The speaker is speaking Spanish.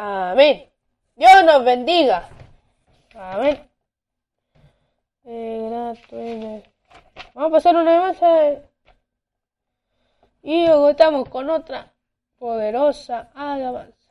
Amén. Dios nos bendiga. Amén. Vamos a pasar una masa y agotamos con otra poderosa alabanza.